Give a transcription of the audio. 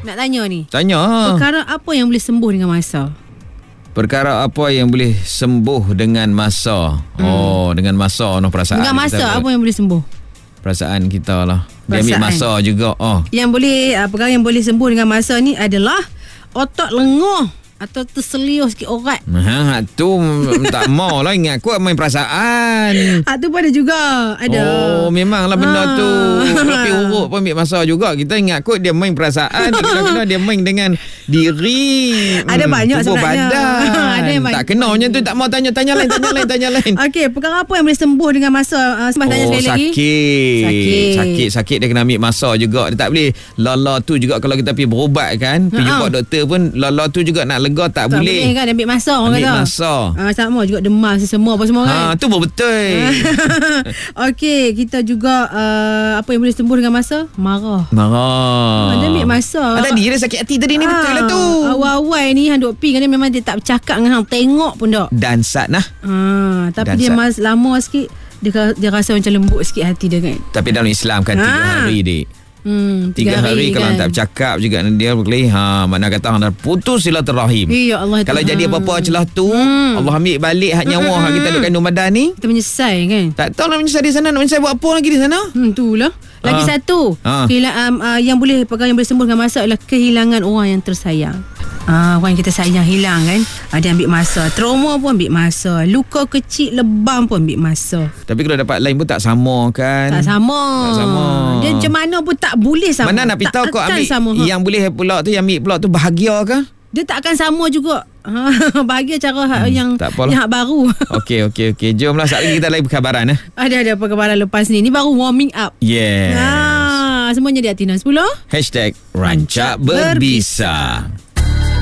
Nak tanya ni. Tanya. Perkara apa yang boleh sembuh dengan masa? Perkara apa yang boleh sembuh dengan masa? Dengan masa perasaan. Dengan masa apa yang boleh sembuh? Perasaan kita lah. Dia ambil masa juga. Yang boleh, perkara yang boleh sembuh dengan masa ni adalah otak lenguh atau terseliuh sikit orat. Tu tak mau lah. Ingat aku main perasaan. Tu pada juga ada. Memanglah benda tu. Tapi urut pun ambil masa juga. Kita ingat kot dia main perasaan. Kena dia main dengan diri. Ada banyak tubuh sebenarnya. Badan. Ada yang tak kena macam tu. Tak mau tanya lain. Okey, perkara apa yang boleh sembuh dengan masa? Sembah tanya sekali lagi. Sakit dia kena ambil masa juga. Dia tak boleh lala tu juga. Kalau kita pergi berubat kan, pergi jumpa doktor pun, lala tu juga nak lega tak boleh kan, ambil masa orang ambil kata. Masa. Sama juga demam semua apa semua kan. Tu betul. Okey, kita juga apa yang boleh sembuh dengan masa? Marah. Dia ambil masa. Tadi dia sakit hati tadi ni betul lah tu. Awal-awal ni hang duk pi kan, memang dia tak bercakap dengan hang, tengok pun tak. Dansat nah. Tapi dia lama sikit dia rasa macam lembut sikit hati dia kan. Tapi dalam Islam kan 3 hari dik. 3 hari kalau kan tak bercakap juga dia berkelahi, makna kata hang dah putus silaturahim. Ya Allah. Kalau jadi apa-apa celah tu, Allah ambil balik hak nyawa hak kita duk kandung badan ni. Kita menyesal kan. Tak tahu nak menyesal di sana, nak menyesal buat apa lagi di sana. Itulah. Lagi satu, yang boleh, perkara yang boleh sembuh dengan masa adalah kehilangan orang yang tersayang. Orang yang kita sayang hilang kan, dia ambil masa. Trauma pun ambil masa. Luka kecil, lebam pun ambil masa. Tapi kalau dapat lain pun tak sama kan. Tak sama. Dia macam mana pun tak boleh sama. Mana nak beritahu kau ambil sama, yang boleh pula tu, yang ambil pula tu bahagia ke? Dia tak akan sama juga. Bahagia cara yang hak baru. Okey. Jomlah sekali lagi kita lagi perkabaran. Ada perkabaran lepas ni. Ni baru warming up. Yeah. Semuanya di Atina 10. #Rancak Berbisa.